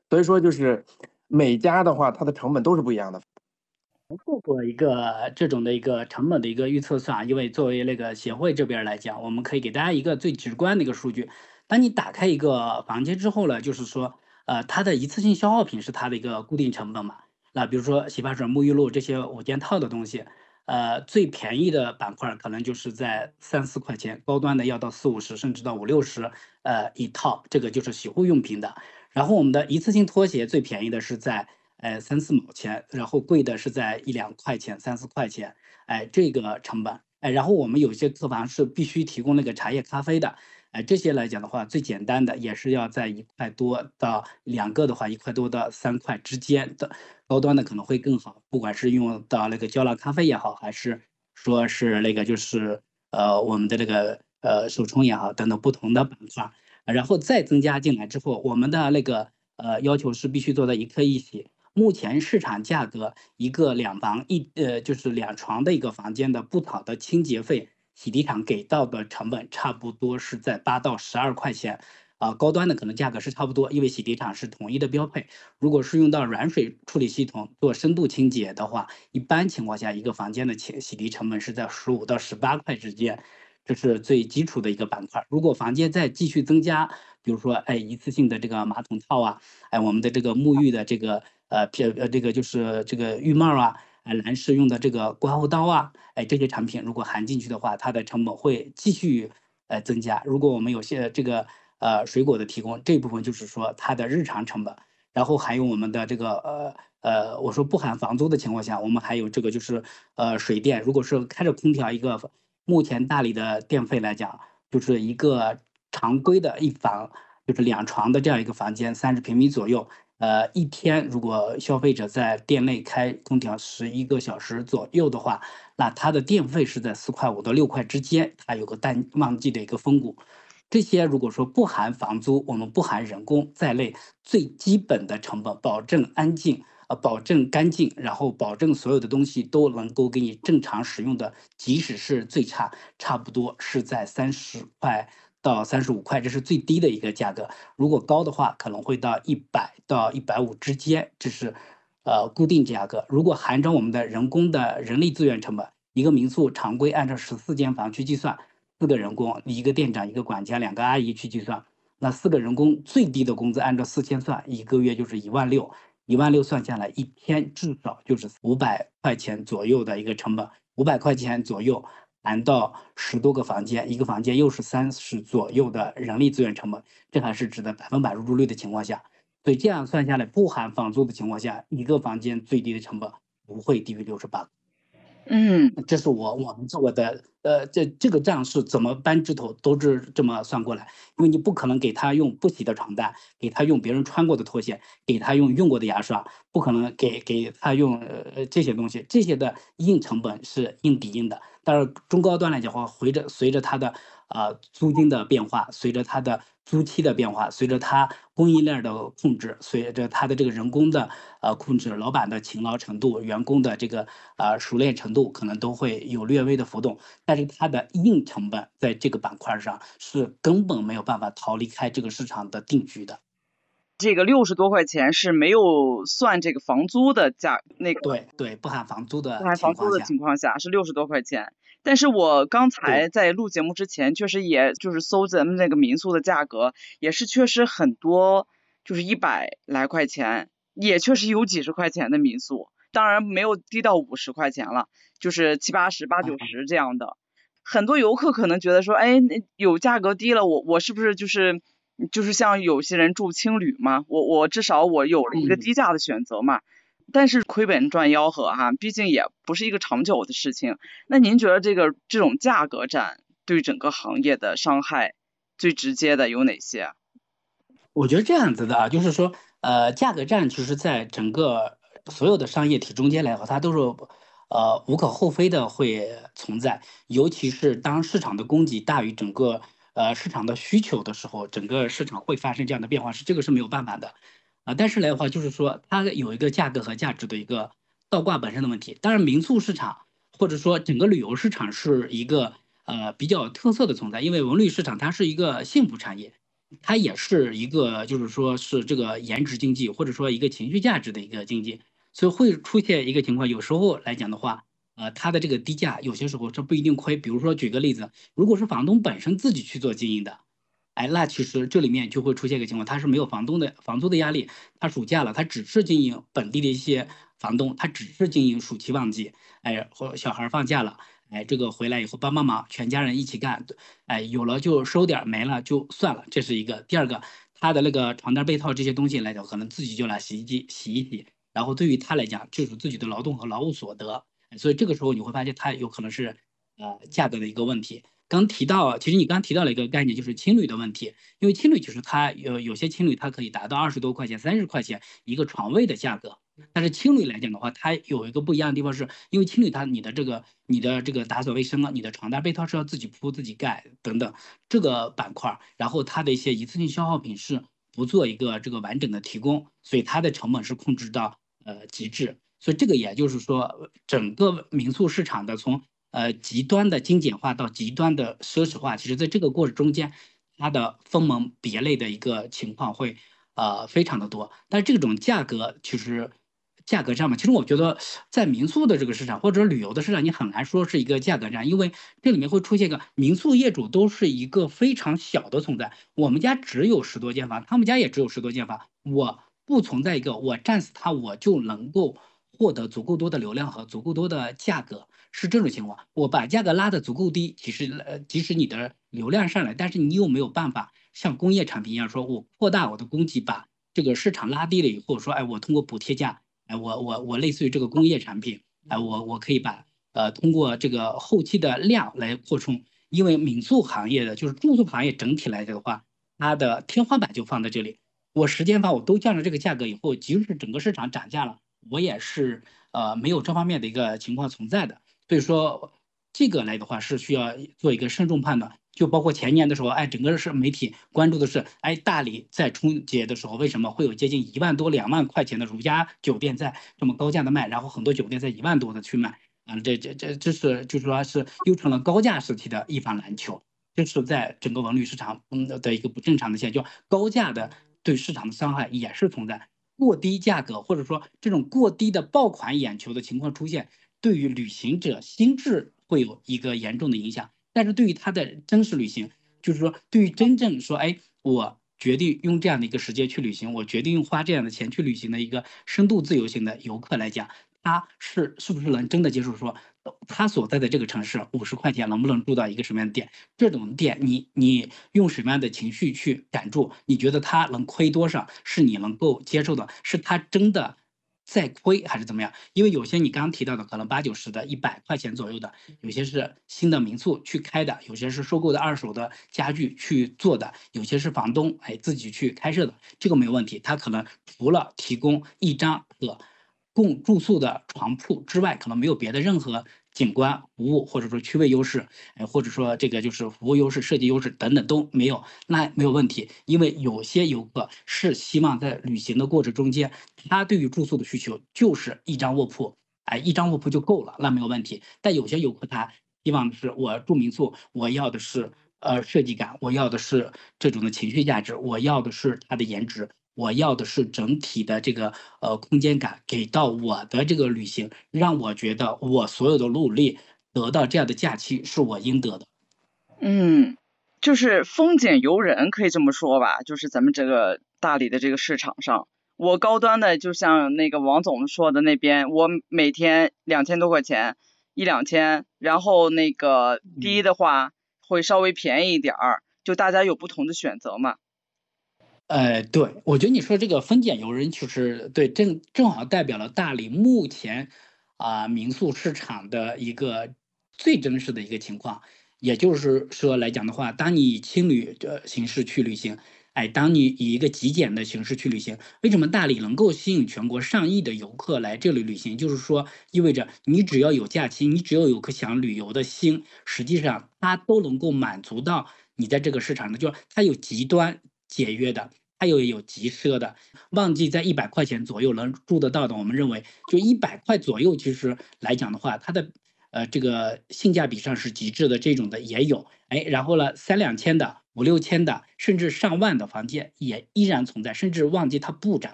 所以说就是每家的话，它的成本都是不一样的。 做过一个这种的一个成本的一个预测算，因为作为那个协会这边来讲，我们可以给大家一个最直观的一个数据。当你打开一个房间之后呢，就是说，它的一次性消耗品是它的一个固定成本嘛。那比如说洗发水、沐浴露这些五件套的东西，最便宜的板块可能就是在3、4块钱，高端的要到40、50，甚至到50、60，一套，这个就是洗护用品的。然后我们的一次性拖鞋最便宜的是在3、4毛钱，然后贵的是在1、2块钱、3、4块钱，这个成本，然后我们有些客房是必须提供那个茶叶、咖啡的，这些来讲的话，最简单的也是要在1块多到2个的话1块多到3块之间的，高端的可能会更好，不管是用到那个焦酪咖啡也好，还是说是那个就是我们的那个手冲也好等等不同的板块。然后再增加进来之后，我们的那个要求是必须做到一客一洗。目前市场价格一个就是2床的一个房间的不讨的清洁费，洗涤厂给到的成本差不多是在8到12块钱。高端的可能价格是差不多，因为洗涤厂是统一的标配。如果是用到软水处理系统做深度清洁的话，一般情况下一个房间的洗涤成本是在15到18块之间。这是最基础的一个板块。如果房间再继续增加，比如说，一次性的这个马桶套啊，我们的这个沐浴的这个这个就是这个浴帽啊，男士用的这个刮胡刀啊，这些产品如果含进去的话，它的成本会继续增加。如果我们有些这个水果的提供，这部分就是说它的日常成本。然后还有我们的这个我说不含房租的情况下，我们还有这个就是水电，如果是开着空调一个，目前大理的电费来讲，就是一个常规的一房，就是2床的这样一个房间，30平米左右，一天如果消费者在店内开空调11个小时左右的话，那它的电费是在4块5到6块之间，它有个淡旺季的一个分股。这些如果说不含房租，我们不含人工在内，最基本的成本，保证安静，保证干净，然后保证所有的东西都能够给你正常使用的，即使是最差，差不多是在30块到35块，这是最低的一个价格。如果高的话，可能会到100到150之间，这是固定价格。如果含着我们的人工的人力资源成本，一个民宿常规按照14间房去计算，4个人工，一个店长、一个管家、2个阿姨去计算，那4个人工最低的工资按照4000算，一个月就是16000，16000算下来，一天至少就是500块钱左右的一个成本，500块钱左右含到10多个房间，一个房间又是30左右的人力资源成本，这还是指的100%入住率的情况下。所以这样算下来，不含房租的情况下，一个房间最低的成本不会低于68。 嗯。 这是我们做的，这个账是怎么搬指头都是这么算过来，因为你不可能给他用不洗的床单，给他用别人穿过的拖鞋，给他用过的牙刷，不可能给他用这些东西，这些的硬成本是硬抵硬的。但是中高端来讲的话，随着它的租金的变化，随着它的租期的变化，随着它供应链的控制，随着它的这个人工的控制，老板的勤劳程度，员工的这个熟练程度，可能都会有略微的浮动。但是它的硬成本在这个板块上是根本没有办法逃离开这个市场的定局的。 这个60多块钱是没有算这个房租的那个对对，不含房租不的含房租的情况下， 情况下是60多块钱。但是我刚才对。 在录节目之前，确实也就是搜咱们那个民宿的价格，也是确实很多，就是100来块钱，也确实有几十块钱的民宿，当然没有低到50块钱了，就是70、80、80、90这样的。很多游客可能觉得说，哎，那有价格低了，我是不是就是像有些人住青旅嘛，我至少我有了一个低价的选择嘛。但是亏本赚吆喝哈，毕竟也不是一个长久的事情。那您觉得这种价格战对整个行业的伤害最直接的有哪些啊？ 我觉得这样子的啊，就是说，价格战其实在整个所有的商业体中间来说，它都是无可厚非的会存在，尤其是当市场的供给大于整个市场的需求的时候，整个市场会发生这样的变化，这个是没有办法的但是来的话，就是说它有一个价格和价值的一个倒挂本身的问题。当然，民宿市场或者说整个旅游市场是一个比较特色的存在，因为文旅市场它是一个幸福产业。 它也是一个就是说是这个颜值经济，或者说一个情绪价值的一个经济，所以会出现一个情况，有时候来讲的话，它的这个低价有些时候这不一定亏。比如说举个例子，如果是房东本身自己去做经营的，哎，那其实这里面就会出现一个情况，他是没有房租的压力，他暑假了，他只是经营本地的一些房东，他只是经营暑期旺季，哎，或小孩放假了。哎，这个回来以后帮帮忙，全家人一起干，哎，有了就收点，没了就算了，这是一个。第二个，他的那个床单被套这些东西来讲，可能自己就拿洗衣机洗一洗，然后对于他来讲，就是自己的劳动和劳务所得，所以这个时候你会发现他有可能是价格的一个问题。刚提到，其实你刚提到了一个概念，就是青旅的问题，因为青旅其实它有些青旅它可以达到20多块钱、30块钱一个床位的价格。但是青旅来讲的话，它有一个不一样的地方是，因为青旅它你的这个打扫卫生啊，你的床单被套是要自己铺自己盖等等这个板块，然后它的一些一次性消耗品是不做一个这个完整的提供，所以它的成本是控制到极致。所以这个也就是说，整个民宿市场的从极端的精简化到极端的奢侈化，其实在这个过程中间，它的分门别类的一个情况会非常的多。但是这种价格其实价格战嘛，其实我觉得在民宿的这个市场或者旅游的市场，你很难说是一个价格战，因为这里面会出现一个民宿业主都是一个非常小的存在。我们家只有10多间房，他们家也只有10多间房，我不存在一个我战死他我就能够获得足够多的流量和足够多的价格。是这种情况，我把价格拉得足够低，其实即使你的流量上来，但是你又没有办法像工业产品一样，说我扩大我的供给，把这个市场拉低了以后，说，哎，我通过补贴价，哎，我类似于这个工业产品，哎，我可以把通过这个后期的量来扩充，因为民宿行业的就是住宿行业整体来讲的话，它的天花板就放在这里，我10间房我都降了这个价格以后，即使整个市场涨价了，我也是没有这方面的一个情况存在的。所以说，这个来的话是需要做一个慎重判断。就包括前年的时候，哎，整个是媒体关注的是，哎，大理在春节的时候为什么会有接近1万多、2万块钱的如家酒店在这么高价的卖，然后很多酒店在1万多的去卖，啊，这是就是说是又成了高价时期的一房难求，这是在整个文旅市场的一个不正常的现象，就高价的对市场的伤害也是存在。过低价格或者说这种过低的爆款眼球的情况出现，对于旅行者心智会有一个严重的影响。但是对于他的真实旅行，就是说对于真正说，哎，我决定用这样的一个时间去旅行，我决定用花这样的钱去旅行的一个深度自由行的游客来讲，他是不是能真的接受说，他所在的这个城市50块钱能不能住到一个什么样的店？这种店你用什么样的情绪去感住？你觉得他能亏多少是你能够接受的？是他真的在亏还是怎么样？因为有些你刚刚提到的可能80、90的100块钱左右的，有些是新的民宿去开的，有些是收购的二手的家具去做的，有些是房东自己去开设的，这个没有问题。他可能除了提供一张可供住宿的床铺之外，可能没有别的任何景观服务或者说区位优势，或者说这个就是服务优势、设计优势等等都没有，那没有问题。因为有些游客是希望在旅行的过程中间，他对于住宿的需求就是一张卧铺，哎，一张卧铺就够了，那没有问题。但有些游客他希望是我住民宿，我要的是设计感，我要的是这种的情绪价值，我要的是它的颜值，我要的是整体的这个空间感给到我的这个旅行，让我觉得我所有的努力得到这样的假期是我应得的。 嗯，就是丰俭由人，可以这么说吧。就是咱们这个大理的这个市场上，我高端的就像那个王总说的那边，我每天2000多块钱，1、2千，然后那个低的话会稍微便宜一点儿，就大家有不同的选择嘛。 对，我觉得你说这个丰俭由人，就是对，正好代表了大理目前民宿市场的一个最真实的一个情况。也就是说来讲的话，当你以青旅的形式去旅行，哎，当你以一个极简的形式去旅行，为什么大理能够吸引全国上亿的游客来这里旅行？就是说，意味着你只要有假期，你只要有颗想旅游的心，实际上它都能够满足到你在这个市场的，就是它有极端节约的，它有极奢的，旺季在100块钱左右能住得到的，我们认为就100块左右，其实来讲的话，它的这个性价比上是极致的，这种的也有，哎，然后呢，3、2千的 5、6千的，甚至上万的房间也依然存在，甚至旺季它不涨